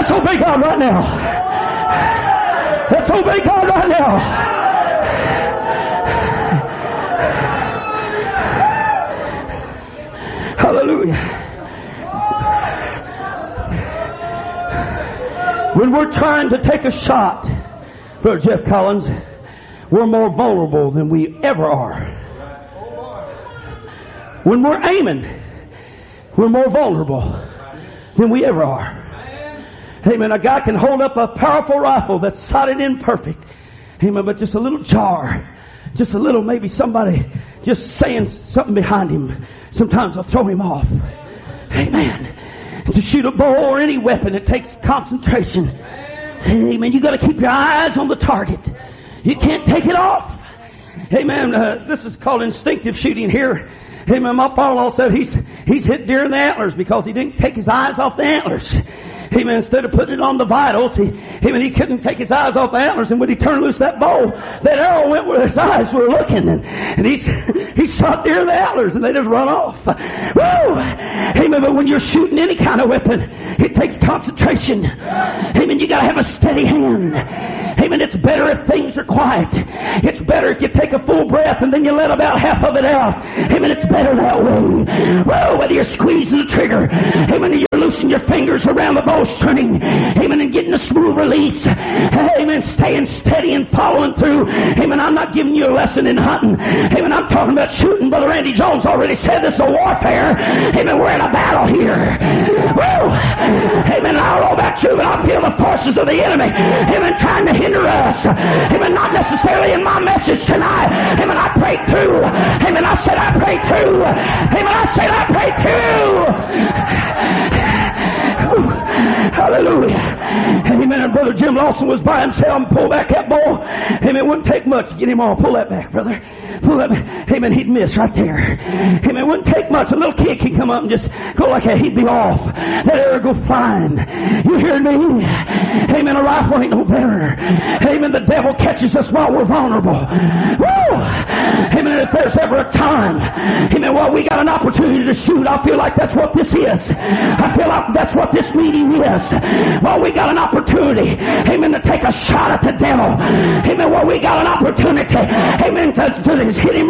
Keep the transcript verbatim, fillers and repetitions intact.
Let's obey God right now. Let's obey God right now. Hallelujah. When we're trying to take a shot, Brother Jeff Collins, we're more vulnerable than we ever are. When we're aiming, we're more vulnerable than we ever are. Amen. A guy can hold up a powerful rifle that's sighted in perfect. Amen. But just a little jar, just a little, maybe somebody just saying something behind him, sometimes will throw him off. Amen. To shoot a bow or any weapon, it takes concentration. Amen. You got to keep your eyes on the target. You can't take it off. Amen. Uh, this is called instinctive shooting here. Amen. My father-in-law said he's he's hit deer in the antlers because he didn't take his eyes off the antlers. Amen. Instead of putting it on the vitals, he, amen, he couldn't take his eyes off the antlers, and when he turned loose that bow, that arrow went where his eyes were looking, and, and he's, he shot deer in the antlers, and they just run off. Woo! Amen. But when you're shooting any kind of weapon, it takes concentration. Amen. You gotta have a steady hand. Amen. It's better if things are quiet. It's better if you take a full breath and then you let about half of it out. Amen. It's better that way. Well, whether you're squeezing the trigger, amen, you're loosening your fingers around the bowstring, amen, and getting a smooth release, amen, staying steady and following through. Amen. I'm not giving you a lesson in hunting. Amen. I'm talking about shooting. Brother Randy Jones already said this is a warfare. Amen. We're in a battle here. Woo! Amen. I don't know about you, but I feel the forces of the enemy, amen, trying to hinder us. Amen. Not necessarily in my message tonight. Amen. I prayed through. Amen. I said I prayed through. Amen. I said I prayed through. Hallelujah. Amen. And Brother Jim Lawson was by himself and pulled back that ball. Amen. It wouldn't take much to get him off. Pull that back, brother. Pull that back. Amen. He'd miss right there. Amen. It wouldn't take much. A little kid could come up and just go like that. He'd be off. That arrow go flying. You hear me? Amen. A rifle ain't no better. Amen. The devil catches us while we're vulnerable. Woo! Amen. If there's ever a time, amen, while we got an opportunity to shoot, I feel like that's what this is. I feel like that's what this meeting is. While we got an opportunity, amen, to take a shot at the devil. Amen. While we got an opportunity, amen, to, to hit him